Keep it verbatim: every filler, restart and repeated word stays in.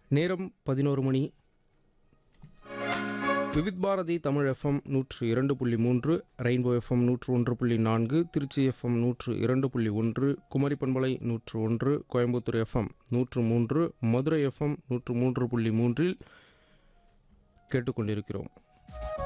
நேரம் பதினோரு மணி. விவித் பாரதி தமிழ் எஃப்எம் நூற்று இரண்டு புள்ளி மூன்று, ரெயின்போ எஃப்எம் நூற்று ஒன்று புள்ளி நான்கு, திருச்சி எஃப்எம் நூற்று இரண்டு புள்ளி ஒன்று, குமரி பண்பலை நூற்று ஒன்று, கோயம்புத்தூர் எஃப்எம் நூற்று மூன்று, மதுரை எஃப்எம் நூற்று மூன்று புள்ளி மூன்றில் கேட்டுக்கொண்டிருக்கிறோம்.